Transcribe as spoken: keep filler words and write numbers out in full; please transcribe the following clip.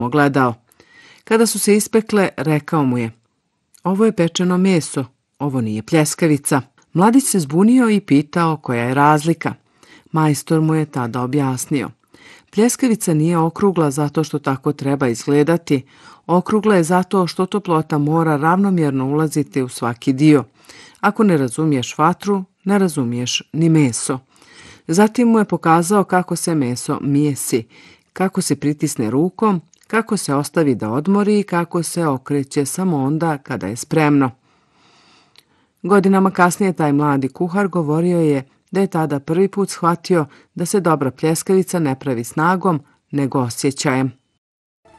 gledao. Kada su se ispekle, rekao mu je: ovo je pečeno meso, ovo nije pljeskavica. Mladić se zbunio i pitao koja je razlika. Majstor mu je tada objasnio: pljeskavica nije okrugla zato što tako treba izgledati, okrugla je zato što toplota mora ravnomjerno ulaziti u svaki dio. Ako ne razumiješ vatru, ne razumiješ ni meso. Zatim mu je pokazao kako se meso mijesi, kako se pritisne rukom, kako se ostavi da odmori i kako se okreće samo onda kada je spremno. Godinama kasnije taj mladi kuhar govorio je da je tada prvi put shvatio da se dobra pljeskavica ne pravi snagom, nego osjećajem.